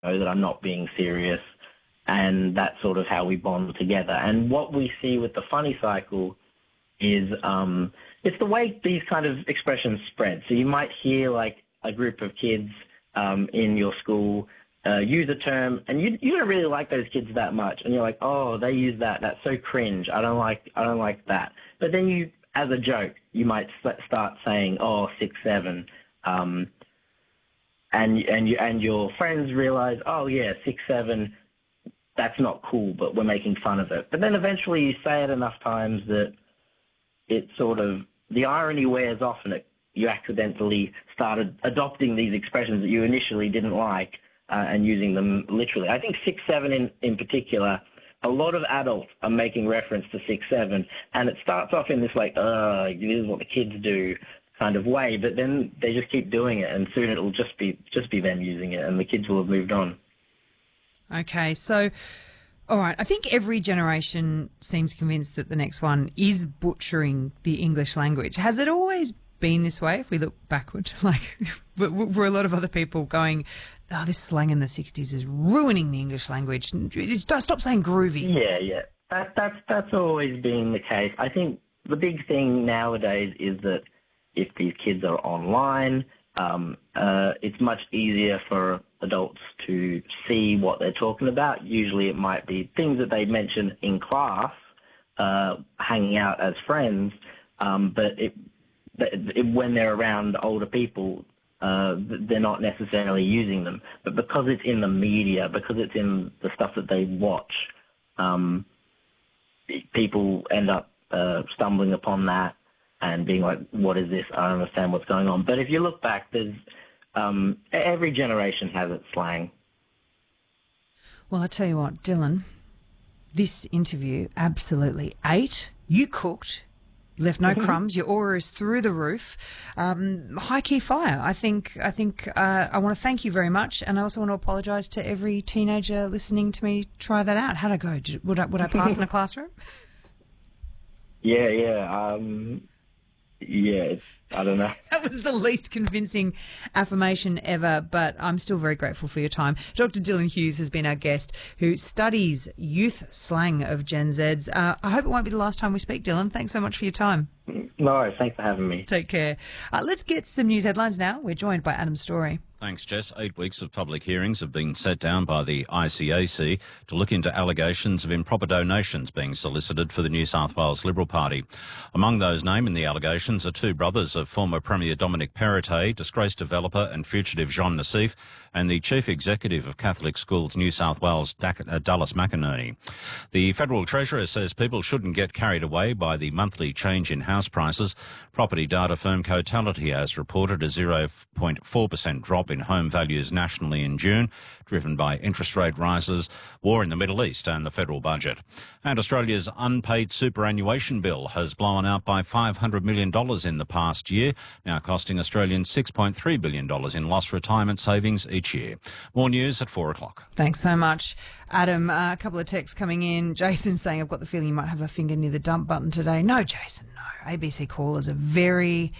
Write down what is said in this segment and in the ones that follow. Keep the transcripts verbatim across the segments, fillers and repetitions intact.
know that I'm not being serious. And that's sort of how we bond together. And what we see with the funny cycle is um, it's the way these kind of expressions spread. So you might hear like a group of kids um, in your school uh, use a term, and you you don't really like those kids that much, and you're like, oh, they use that. That's so cringe. I don't like I don't like that. But then you, as a joke, you might start saying, oh, six seven, um, and and you and your friends realize, oh yeah, six seven. That's not cool, but we're making fun of it. But then eventually you say it enough times that it sort of, the irony wears off and it, you accidentally started adopting these expressions that you initially didn't like uh, and using them literally. I think six seven in, in particular, a lot of adults are making reference to six seven, and it starts off in this like, uh, this is what the kids do kind of way, but then they just keep doing it, and soon it'll just be just be them using it, and the kids will have moved on. Okay, so, all right, I think every generation seems convinced that the next one is butchering the English language. Has it always been this way if we look backward? Like, were a lot of other people going, oh, this slang in the sixties is ruining the English language. Don't stop saying groovy. Yeah, yeah. That, that's, that's always been the case. I think the big thing nowadays is that if these kids are online, um, uh, it's much easier for adults to see what they're talking about. Usually it might be things that they mention in class, uh, hanging out as friends, um, but it, it, when they're around older people, uh, they're not necessarily using them. But because it's in the media, because it's in the stuff that they watch, um, people end up uh, stumbling upon that and being like, what is this? I don't understand what's going on. But if you look back, there's um, every generation has its slang. Well, I tell you what, Dylan, this interview absolutely ate. You cooked. You left no crumbs. Your aura is through the roof. Um, high key fire. I think. I think. Uh, I want to thank you very much, and I also want to apologise to every teenager listening to me try that out. How'd I go? Did, would I would I pass in a classroom? Yeah, yeah. Um, yeah, it's, I don't know. That was the least convincing affirmation ever, but I'm still very grateful for your time. Doctor Dylan Hughes has been our guest, who studies youth slang of Gen Zs. Uh, I hope it won't be the last time we speak, Dylan. Thanks so much for your time. No worries. Thanks for having me. Take care. Uh, let's get some news headlines now. We're joined by Adam Story. Thanks, Jess. Eight weeks of public hearings have been set down by the I C A C to look into allegations of improper donations being solicited for the New South Wales Liberal Party. Among those named in the allegations are two brothers of former Premier Dominic Perrottet, disgraced developer and fugitive Jean Nassif, and the Chief Executive of Catholic Schools New South Wales, Dallas McInerney. The Federal Treasurer says people shouldn't get carried away by the monthly change in house prices. Property data firm Cotality has reported a zero point four percent drop in home values nationally in June, driven by interest rate rises, war in the Middle East and the federal budget. And Australia's unpaid superannuation bill has blown out by five hundred million dollars in the past year, now costing Australians six point three billion dollars in lost retirement savings each year. More news at four o'clock. Thanks so much, Adam. Uh, a couple of texts coming in. Jason saying, I've got the feeling you might have a finger near the dump button today. No, Jason, no. A B C callers are very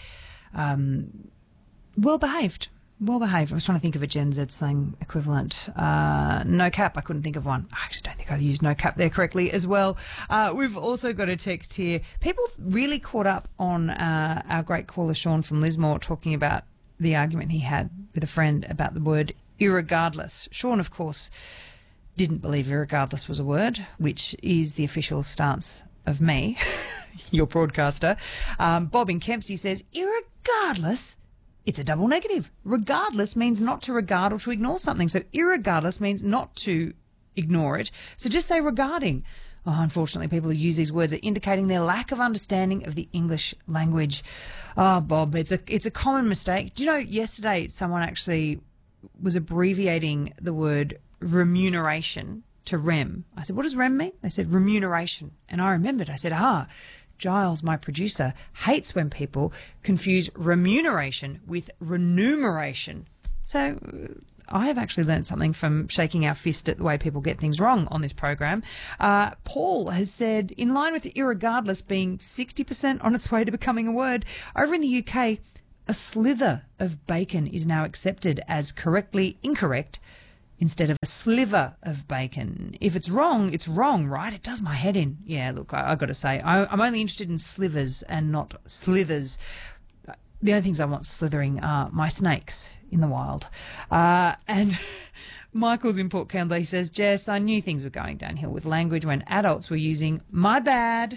um, well-behaved. Well behaved. I was trying to think of a Gen Z slang equivalent. Uh, no cap. I couldn't think of one. I actually don't think I used no cap there correctly as well. Uh, we've also got a text here. People really caught up on uh, our great caller Sean from Lismore talking about the argument he had with a friend about the word irregardless. Sean, of course, didn't believe irregardless was a word, which is the official stance of me, your broadcaster. Um, Bob in Kempsey says, irregardless? It's a double negative. Regardless means not to regard or to ignore something. So irregardless means not to ignore it. So just say regarding. Oh, unfortunately, people who use these words are indicating their lack of understanding of the English language. Oh, Bob, it's a it's a common mistake. Do you know, yesterday someone actually was abbreviating the word remuneration to rem. I said, what does rem mean? They said remuneration. And I remembered. I said, ah, Giles, my producer, hates when people confuse remuneration with remuneration. So uh, I have actually learned something from shaking our fist at the way people get things wrong on this program. Uh, Paul has said, in line with irregardless being sixty percent on its way to becoming a word, over in the U K, a slither of bacon is now accepted as correctly incorrect instead of a sliver of bacon. If it's wrong, it's wrong, right? It does my head in. Yeah, look, I, I got to say, I, I'm only interested in slivers and not slithers. The only things I want slithering are my snakes in the wild. Uh, and Michael's in Port Kembla says, Jess, I knew things were going downhill with language when adults were using my bad.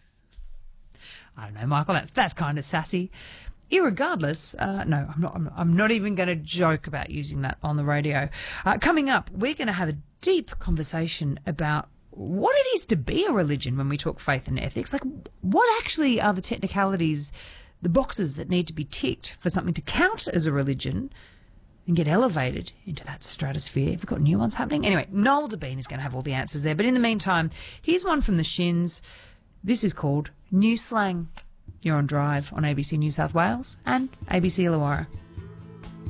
I don't know, Michael, that's that's kind of sassy. Irregardless, uh, no, I'm not, I'm not, I'm not even going to joke about using that on the radio. Uh, coming up, we're going to have a deep conversation about what it is to be a religion when we talk faith and ethics. Like, what actually are the technicalities, the boxes that need to be ticked for something to count as a religion and get elevated into that stratosphere? We've got new ones happening. Anyway, Noel Debien is going to have all the answers there. But in the meantime, here's one from the Shins. This is called New Slang. You're on Drive on A B C New South Wales and A B C Illawarra.